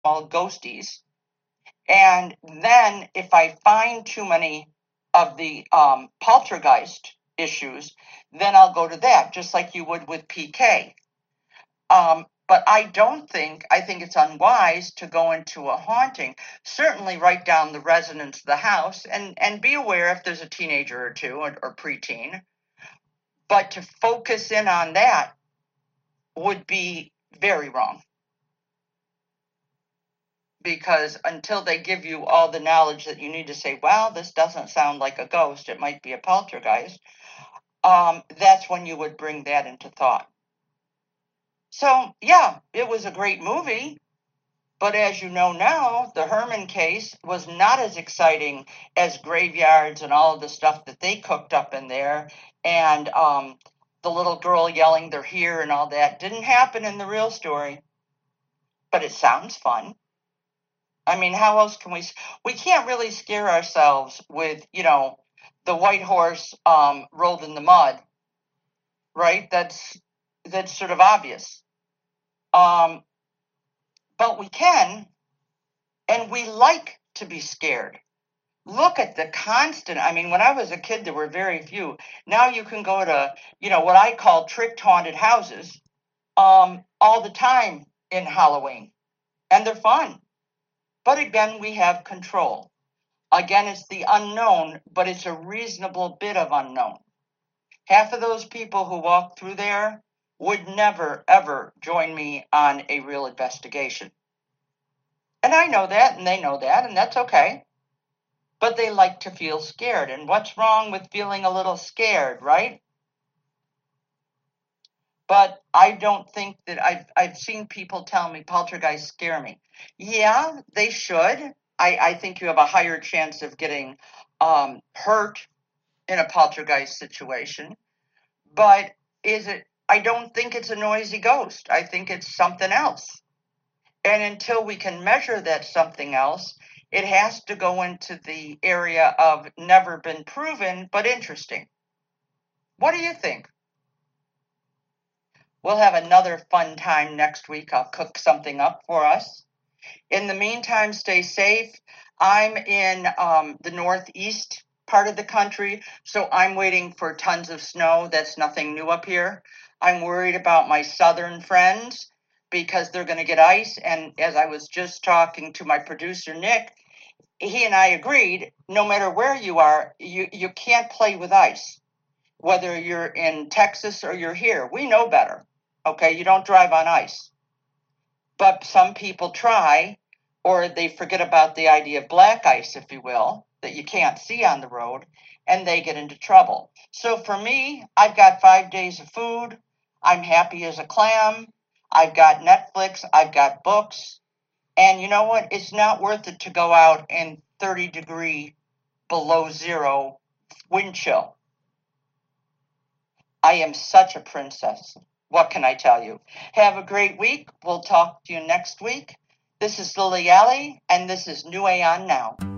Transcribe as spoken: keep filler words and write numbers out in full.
all ghosties. And then if I find too many of the um, poltergeist issues, then I'll go to that, just like you would with P K. Um, but I don't think, I think it's unwise to go into a haunting. Certainly write down the residence of the house and, and be aware if there's a teenager or two or, or preteen. But to focus in on that would be very wrong. Because until they give you all the knowledge that you need to say, well, this doesn't sound like a ghost, it might be a poltergeist, um, that's when you would bring that into thought. So, yeah, it was a great movie. But as you know now, the Herman case was not as exciting as Graveyards and all of the stuff that they cooked up in there. And um, the little girl yelling, they're here and all that didn't happen in the real story. But it sounds fun. I mean, how else can we? We can't really scare ourselves with, you know, the white horse um, rolled in the mud, right? That's that's sort of obvious. Um, but we can, and we like to be scared. Look at the constant. I mean, when I was a kid, there were very few. Now you can go to, you know, what I call tricked haunted houses um, all the time in Halloween, and they're fun. But again, we have control. Again, it's the unknown, but it's a reasonable bit of unknown. Half of those people who walk through there would never, ever join me on a real investigation. And I know that, and they know that, and that's okay. But they like to feel scared. And what's wrong with feeling a little scared, right? But I don't think that I've, I've seen people tell me poltergeists scare me. Yeah, they should. I, I think you have a higher chance of getting um, hurt in a poltergeist situation. But is it, I don't think it's a noisy ghost. I think it's something else. And until we can measure that something else, it has to go into the area of never been proven, but interesting. What do you think? We'll have another fun time next week. I'll cook something up for us. In the meantime, stay safe. I'm in um, the northeast part of the country, so I'm waiting for tons of snow. That's nothing new up here. I'm worried about my southern friends because they're going to get ice. And as I was just talking to my producer, Nick, he and I agreed, no matter where you are, you, you can't play with ice, whether you're in Texas or you're here. We know better. Okay, you don't drive on ice. But some people try, or they forget about the idea of black ice, if you will, that you can't see on the road, and they get into trouble. So for me, I've got five days of food. I'm happy as a clam. I've got Netflix. I've got books. And you know what? It's not worth it to go out in thirty degree below zero wind chill. I am such a princess. What can I tell you? Have a great week. We'll talk to you next week. This is Lily Alley, and this is New Aeon Now.